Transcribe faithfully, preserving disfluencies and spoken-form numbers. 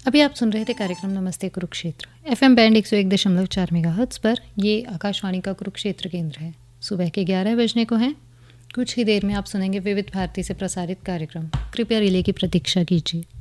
अभी आप सुन रहे थे कार्यक्रम नमस्ते कुरुक्षेत्र एफ एम बैंड एक सौ एक दशमलव चार मेगा हर्ट्ज पर। ये आकाशवाणी का कुरुक्षेत्र केंद्र है। सुबह के ग्यारह बजने को हैं। कुछ ही देर में आप सुनेंगे विविध भारती से प्रसारित कार्यक्रम। कृपया रिले की प्रतीक्षा कीजिए।